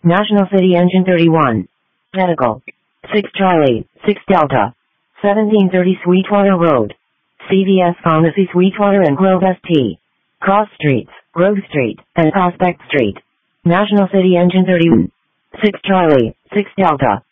National City Engine 31. Medical. 6 Charlie, 6 Delta. 1730 Sweetwater Road. CVS Pharmacy Sweetwater and Grove St. Cross Streets, Grove Street, and Prospect Street. National City Engine 31. 6 Charlie, 6 Delta.